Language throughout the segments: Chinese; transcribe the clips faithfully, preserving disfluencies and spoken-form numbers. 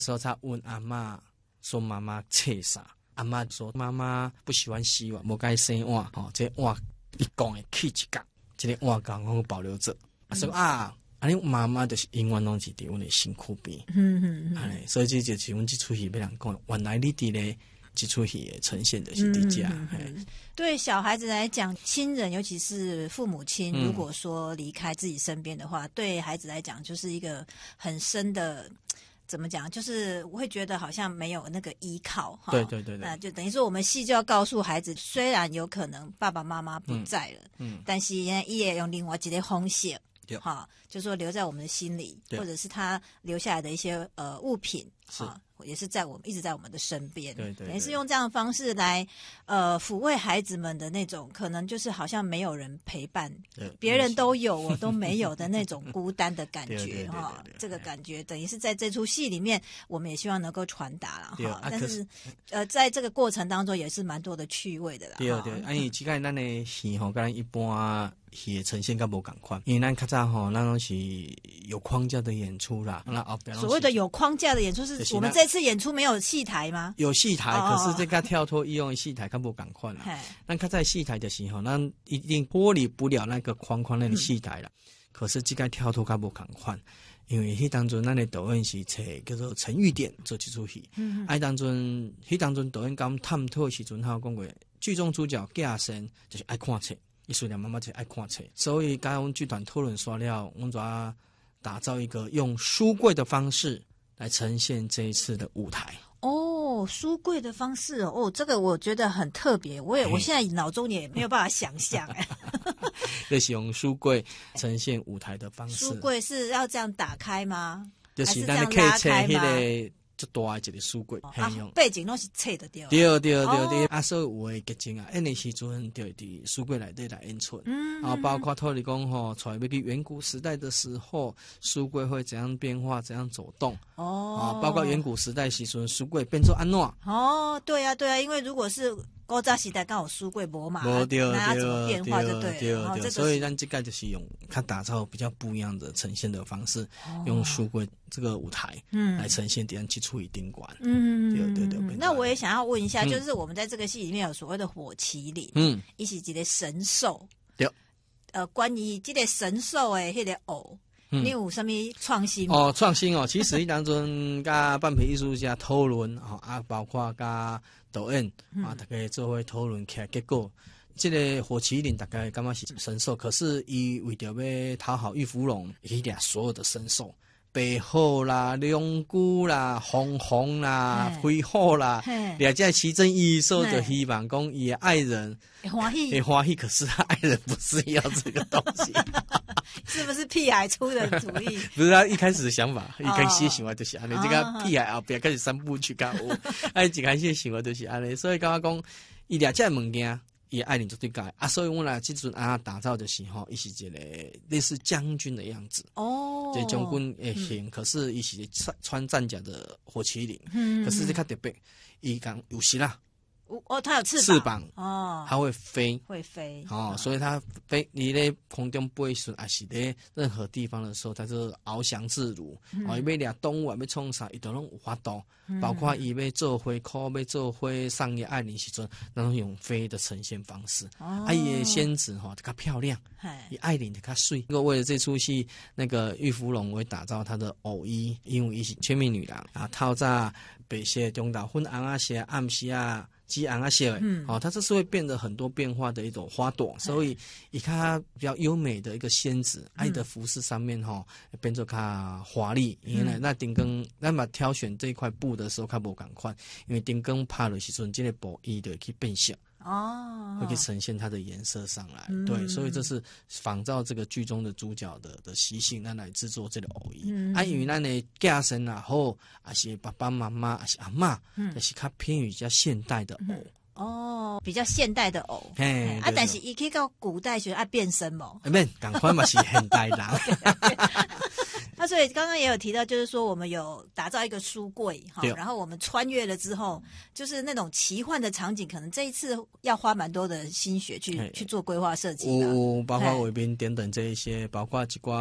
时候他问阿嬷说妈妈切啥，阿嬷说妈妈不喜欢洗碗，不该洗碗，哦，这碗一讲会起一角，这个碗刚好保留着。嗯、所以啊，啊，你妈妈就是永远拢是伫阮的身躯边，嗯嗯嗯，所以这就是阮这出戏要人讲，原来你伫咧这出戏的呈现的是伫遮。嗯嗯嗯， 对小孩子来讲，亲人尤其是父母亲，如果说离开自己身边的话，嗯、对孩子来讲就是一个很深的。怎么讲？就是我会觉得好像没有那个依靠， 对对对对， 那就等于说我们戏就要告诉孩子，虽然有可能爸爸妈妈不在了，嗯，嗯但是呢，也用另外一个方式，哈，就是说留在我们的心里，或者是他留下来的一些呃物品，哈。也是在我们一直在我们的身边，对对对，也是用这样的方式来呃抚慰孩子们的那种可能就是好像没有人陪伴，别人都有我都没有的那种孤单的感觉哈。这个感觉等于是在这出戏里面，我们也希望能够传达了哈。但是呃，在这个过程当中也是蛮多的趣味的啦。 对对，啊，伊即个咱的戏吼，跟咱一般。戏的呈现较无同款，因为咱较早吼，咱拢是有框架的演出啦。那后边所谓的有框架的演出，是我们这次演出没有戏台吗？ 有戏台，哦、可是这个跳脱以往的戏台较无同款啦。咱较早戏台的时候，咱一定脱离不了那个框框内的戏台啦。嗯、可是这个跳脱较无同款，因为迄当阵咱的导演是找叫做陈玉典做这出戏，嗯，啊，当阵迄当阵导演甲我们探讨的时阵，他有讲过，剧中主角架生就是爱看册。艺术家妈妈就爱看册，所以刚刚我们剧团讨论说了，我们主要打造一个用书柜的方式来呈现这一次的舞台。 哦，书柜的方式哦，这个我觉得很特别，我也我现在脑中也没有办法想象哎。 就是用书柜呈现舞台的方式。 书柜是要这样打开吗？ 就是咱的拉开吗？ 最大的一个书柜， 啊，背景拢是册的对。 对对对对，啊，所以有诶剧情啊，演的时阵就伫书柜内底来演出，嗯，啊，包括讨论讲吼，从要去远古时代的时候，书柜会怎样变化，怎样走动，哦，啊，包括远古时代时阵，书柜变做安怎？ 哦，对啊对啊，因为如果是古早时代刚好书柜无嘛， 无对那怎么变化就对了， 对对对，所以咱这个就是用它打造比较不一样的呈现的方式，用书柜这个舞台，嗯，来呈现点基础与丁管，嗯，对对对。 那我也想要问一下，就是我们在这个戏里面有所谓的火麒麟，嗯，一起一个神兽，对，呃，关于这个神兽的那个偶。你有什么创新吗？ 哦，创新哦，其实当中甲半皮艺术家讨论哦，啊，包括甲导演啊，大家做伙讨论起来，结果这个火麒麟大概感觉是神兽，可是伊为着要讨好玉芙蓉，伊掠所有的神兽。白虎啦、龙骨啦、红红啦、灰虎啦，两家奇珍异兽的希望讲伊的爱人会欢喜， 会欢喜，可是他爱人不是要这个东西， 是不是屁孩出的主意？ 不是他一开始的想法，一开始的想法就是安尼，这个屁孩后边开始三部曲干有，哎，一开始的想法就是安尼，所以刚刚讲伊两家物件。也爱你做对改啊，所以我来这阵啊打造的时候，伊是一个类似将军的样子哦，这将军诶型，可是伊是穿穿战甲的火麒麟，嗯，可是这较特别，伊讲有时啦。 哦，它有翅膀， 翅膀哦，它会飞， 会飞哦，所以它飞，你在空中飞时，还是在任何地方的时候，它就翱翔自如。嗯、哦，伊要掠动物，要创啥，伊都拢有法度。嗯、包括伊要做花口，要做花上叶爱玲时阵，那种用飞的呈现方式。哦，啊，伊的仙子哈，就较漂亮，伊爱玲就较水。不过为了这出戏，那个玉芙蓉会打造她的偶衣，因为伊是全民女郎啊，透早白色中岛粉红啊色，暗时啊。激昂啊些，嗯，哦，它这是会变得很多变化的一种花朵，所以以它比较优美的一个仙子，爱的服饰上面哈、哦，变做较华丽。因为那丁更那么挑选这一块布的时候，较无赶快，因为丁更拍的时阵，这个布衣的去变色。哦，会去呈现它的颜色上来，嗯、对，所以这是仿照这个剧中的主角的的习性，那来制作这个偶衣。嗯、啊，因为咱的家生啊，或还是爸爸妈妈，还是阿嬷，嗯，就是较偏于比较现代的偶。 嗯、哦，比较现代的偶。嘿，啊，但是伊可以到古代学爱变身嘛？ 免，赶快嘛是现代人。 那所以刚刚也有提到，就是说我们有打造一个书柜哈，然后我们穿越了之后，就是那种奇幻的场景，可能这一次要花蛮多的心血去去做规划设计的。 有包括外边等等这一些，包括一寡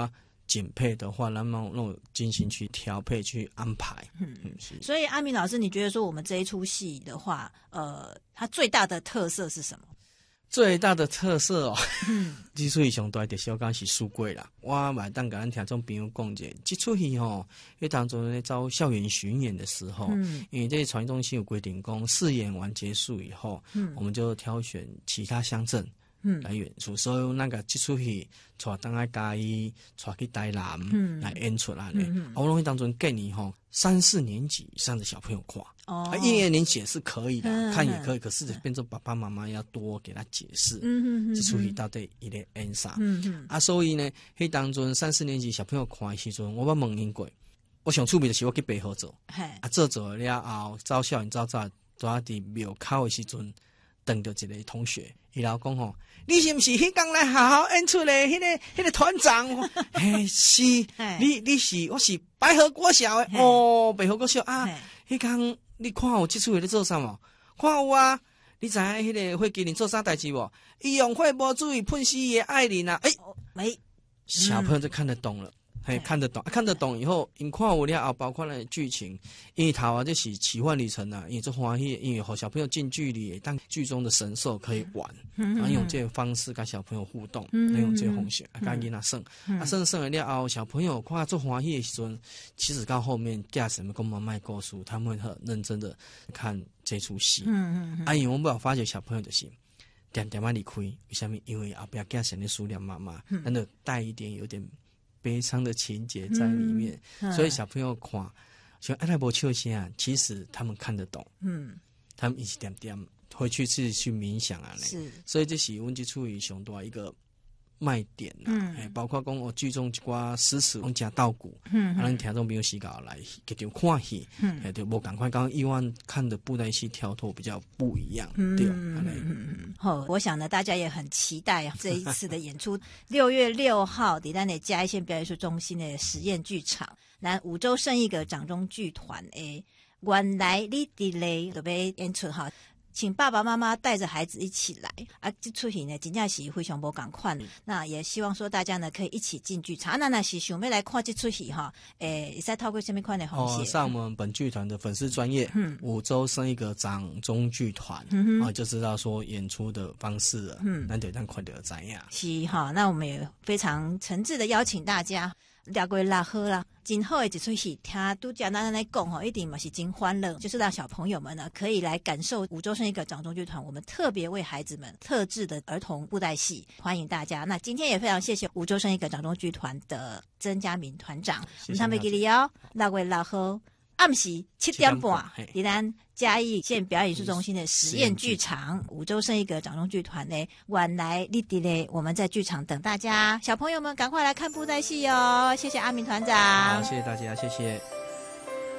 紧配的话，那么那种进行去调配去安排。 嗯嗯，所以阿明老师，你觉得说我们这一出戏的话，呃，它最大的特色是什么？ 最大的特色哦，这出戏上大的小讲是书柜啦。我买当跟咱听众朋友讲者，这出戏吼，迄当中咧招校园巡演的时候，嗯、因为这传中心有规定，讲试演完结束以后，嗯、我们就挑选其他乡镇。嗯，来演出，所以那个这出戏带当来嘉义，带去台南、嗯、来演出来咧。嗯嗯、我拢当中建议吼，三四年级以上的小朋友看，哦，一二年级也是可以的，嗯、看也可以，可是变成爸爸妈妈要多给他解释，嗯嗯、这出戏到底伊咧演啥？嗯嗯、啊，所以呢，迄当中三四年级小朋友看的时阵，我捌问因过，我上趣味就是我去背后做，啊，做做了后，走校园走走，拄啊伫庙口的时阵。等到一个同学，伊老讲吼，你是不是迄天来好好演出的迄、那个迄、那个团长？嘿，是，你你是我是百合国小的哦，百合国小啊，迄天你看我这出戏咧做啥无？看有啊，你知影迄个会给你做啥代志无？伊用火无注意喷死伊的爱人啊！哎、欸，哎，小朋友就看得懂了。嘿，看得懂，看得懂以后，因看有了后，包括那剧情，因为头啊，这是奇幻旅程啊，因为这欢喜，因为和小朋友近距离，当剧中的神兽可以玩，嗯、然后用这个方式跟小朋友互动，嗯、用这个方式，啊，跟囡仔耍，啊，耍耍了后，小朋友看做欢喜的时阵，其实到后面驾驶们跟妈妈告诉，他们会很认真的看这出戏，嗯嗯，啊，因为我们发觉小朋友的心。点点啊离开，为什么？因为后边驾驶的数量妈妈，真的带一点有点。悲伤的情节在里面，嗯、所以小朋友看，像阿拉伯秋声，其实他们看得懂，嗯，他们一起点点回去自己去冥想啊，是，所以这是阮这出戏上大一个卖点啦，嗯，欸、包括讲我剧中一寡诗词，讲加稻谷，嗯，啊，咱听众朋友时间来给着看戏，嗯，欸、就无赶快刚以往看的布袋戏跳脱比较不一样，嗯、对，嗯嗯好，我想呢，大家也很期待这一次的演出，六月六号，伫咱的嘉义县表演艺术中心的实验剧场，咱五洲胜一个掌中剧团诶，原来你伫咧准备演出哈。请爸爸妈妈带着孩子一起来啊！这出戏呢，真正是非常无共款。那也希望说大家呢可以一起进剧场。那那是想要来看这出戏哈，诶，会使透过什么款的方式？ 哦，上我们本剧团的粉丝专页，嗯，五洲生一个掌中剧团，嗯啊，就知道说演出的方式了。嗯，那就让快点怎样？ 是哈，那我们也非常诚挚的邀请大家。聊过拉喝啦，今后的一出戏，听都讲咱来讲吼，一定嘛是真欢乐，就是让小朋友们呢可以来感受五洲胜一个掌中剧团，我们特别为孩子们特制的儿童布袋戏，欢迎大家。那今天也非常谢谢五洲胜一个掌中剧团的曾家明团长，我们上面给你哦，拉过拉喝。暗时七点半，伫咱嘉义县表演艺术中心的实验剧场，五洲胜一个掌中剧团呢，晚来立地嘞，我们在剧场等大家，小朋友们赶快来看布袋戏哦！谢谢阿明团长， 好，谢谢大家，谢谢。